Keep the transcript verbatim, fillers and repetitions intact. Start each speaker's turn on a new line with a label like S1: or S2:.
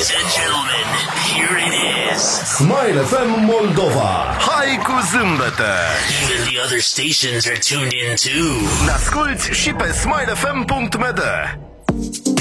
S1: Ladies and gentlemen, here it is.
S2: Smile F M Moldova.
S3: Hai cu zâmbete.
S1: Even the other stations are tuned in too.
S3: Ne asculti și pe smile f m punct m d.